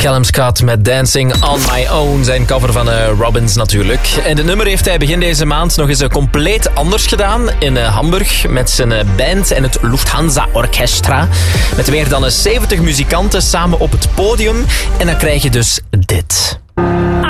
Callum Scott met Dancing on My Own, zijn cover van Robbins natuurlijk. En het nummer heeft hij begin deze maand nog eens compleet anders gedaan in Hamburg met zijn band en het Lufthansa Orchestra. Met meer dan 70 muzikanten samen op het podium. En dan krijg je dus dit.